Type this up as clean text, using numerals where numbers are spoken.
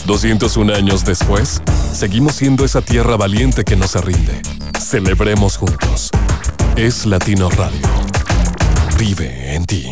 201 años después, seguimos siendo esa tierra valiente que no se rinde. Celebremos juntos. Es Latino Radio. Vive en ti.